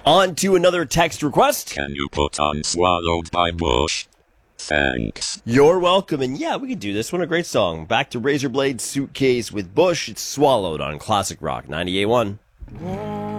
On to another text request. Can you put on Swallowed by Bush? Thanks. You're welcome, and yeah, we can do this one. A great song. Back to Razorblade Suitcase with Bush. It's Swallowed on Classic Rock 98.1.